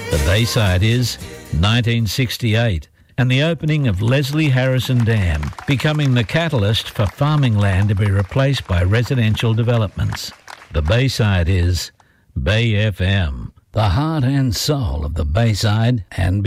The Bayside is 1968 and the opening of Leslie Harrison Dam, becoming the catalyst for farming land to be replaced by residential developments. The Bayside is Bay FM, the heart and soul of the Bayside and beyond.